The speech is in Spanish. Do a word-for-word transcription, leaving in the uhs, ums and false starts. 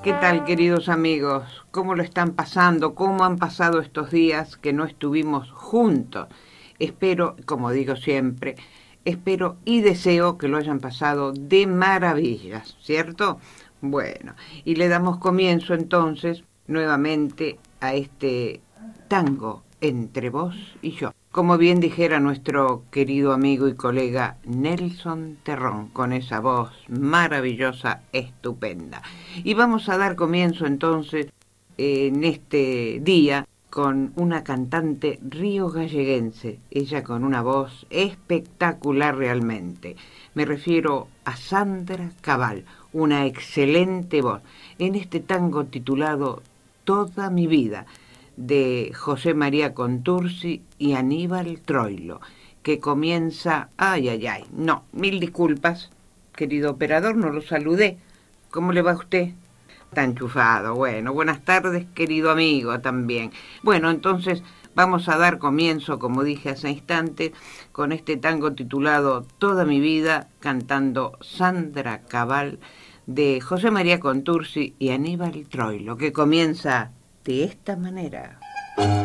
¿Qué tal, queridos amigos? ¿Cómo lo están pasando? ¿Cómo han pasado estos días que no estuvimos juntos? Espero, como digo siempre, espero y deseo que lo hayan pasado de maravillas, ¿cierto? Bueno, y le damos comienzo entonces nuevamente a este tango entre vos y yo. Como bien dijera nuestro querido amigo y colega Nelson Terrón, con esa voz maravillosa, estupenda. Y vamos a dar comienzo entonces eh, en este día con una cantante río-galleguense, ella con una voz espectacular realmente. Me refiero a Sandra Cabal, una excelente voz, en este tango titulado Toda mi vida, de José María Contursi y Aníbal Troilo, que comienza... Ay, ay, ay, no, mil disculpas, querido operador, no lo saludé. ¿Cómo le va a usted? Está enchufado. Bueno, buenas tardes, querido amigo, también. Bueno, entonces vamos a dar comienzo, como dije hace instantes, con este tango titulado Toda mi vida, cantando Sandra Cabal, de José María Contursi y Aníbal Troilo, que comienza de esta manera.